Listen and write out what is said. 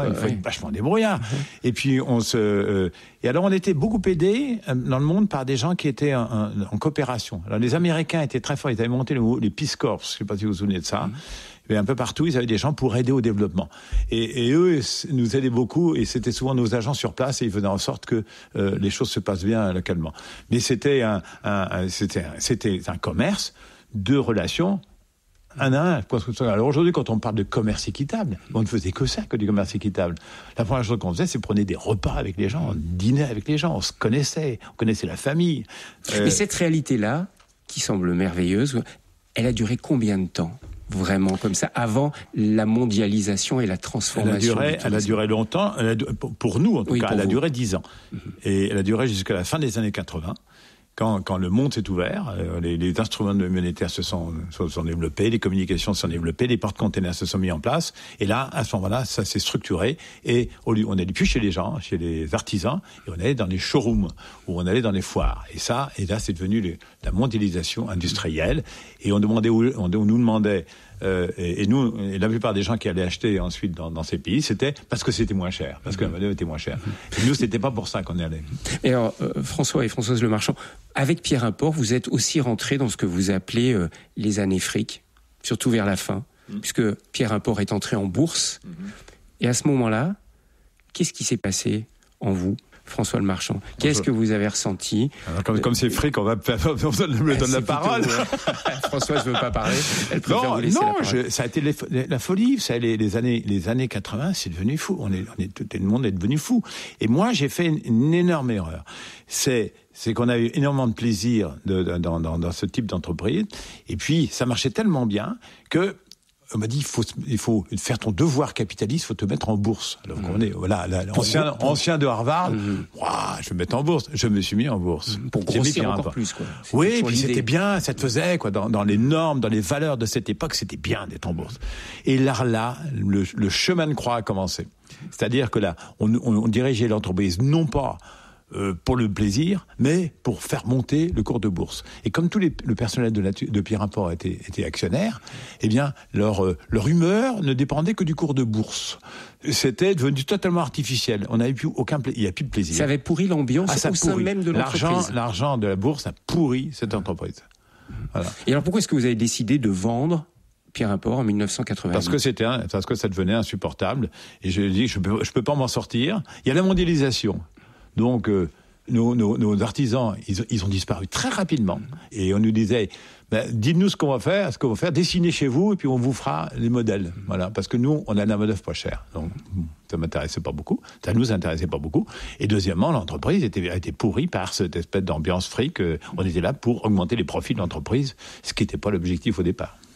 Il faut être vachement débrouillard. Et puis, et alors, on était beaucoup aidés dans le monde par des gens qui étaient en coopération. Alors, les Américains étaient très forts. Ils avaient monté les Peace Corps. Je ne sais pas si vous vous souvenez de ça. Mais un peu partout, ils avaient des gens pour aider au développement. Et eux nous aidaient beaucoup. Et c'était souvent nos agents sur place. Et ils faisaient en sorte que les choses se passent bien localement. Mais c'était un commerce de relations un à un. Alors aujourd'hui, quand on parle de commerce équitable, on ne faisait que ça, que du commerce équitable. La première chose qu'on faisait, c'est prendre des repas avec les gens, on dînait avec les gens, on connaissait la famille. Et cette réalité-là, qui semble merveilleuse, elle a duré combien de temps ? Vraiment comme ça, avant la mondialisation et la transformation. Elle a duré longtemps, pour nous en tout cas, elle a duré 10 ans. Et elle a duré jusqu'à la fin des années 80. Quand le monde s'est ouvert, les instruments monétaires se sont développés, les communications se sont développées, les porte-containers se sont mis en place. Et là, à ce moment-là, ça s'est structuré. Et on n'allait plus chez les gens, chez les artisans, et on allait dans les showrooms, ou on allait dans les foires. Et là, c'est devenu la mondialisation industrielle. Et on nous demandait, et la plupart des gens qui allaient acheter ensuite dans ces pays, c'était parce que c'était moins cher, parce que la monnaie était moins chère. Et nous, c'était pas pour ça qu'on y allait. Et alors, François et Françoise Lemarchand, avec Pierre Import, vous êtes aussi rentrés dans ce que vous appelez les années fric, surtout vers la fin, puisque Pierre Import est entré en bourse. Et à ce moment-là, qu'est-ce qui s'est passé en vous, François Lemarchand? Qu'est-ce que vous avez ressenti? Alors, comme c'est fric, on me donne la parole. Françoise ne veut pas parler. Elle préfère vous laisser la parole. Ça a été la folie. Ça, les années 80, c'est devenu fou. Tout le monde est devenu fou. Et moi, j'ai fait une énorme erreur. C'est qu'on a eu énormément de plaisir dans ce type d'entreprise. Et puis, ça marchait tellement bien que on m'a dit, il faut faire ton devoir capitaliste, il faut te mettre en bourse. Alors qu'on est, ancien de Harvard, je vais me mettre en bourse. Je me suis mis en bourse. Pour grossir encore plus, quoi. Oui, puis c'était bien, ça te faisait, quoi, dans les normes, dans les valeurs de cette époque, c'était bien d'être en bourse. Et là, le chemin de croix a commencé. C'est-à-dire que là, on dirigeait l'entreprise, non pas pour le plaisir, mais pour faire monter le cours de bourse. Et comme le personnel de Pierre Import était actionnaire, eh bien, leur humeur ne dépendait que du cours de bourse. C'était devenu totalement artificiel. On n'avait plus il n'y a plus de plaisir. Ça avait pourri l'ambiance au sein même de l'entreprise. L'argent de la bourse a pourri cette entreprise. Voilà. Et alors, pourquoi est-ce que vous avez décidé de vendre Pierre Import en 1980? Parce que ça devenait insupportable. Et je dis, je peux pas m'en sortir. Il y a la mondialisation. Donc, nos artisans, ils ont disparu très rapidement. Et on nous disait, dites-nous ce qu'on va faire, dessinez chez vous, et puis on vous fera les modèles. Voilà. Parce que nous, on a la main-d'œuvre pas chère. Donc, ça m'intéressait pas beaucoup. Ça nous intéressait pas beaucoup. Et deuxièmement, l'entreprise a été pourrie par cette espèce d'ambiance fric. On était là pour augmenter les profits de l'entreprise, ce qui n'était pas l'objectif au départ.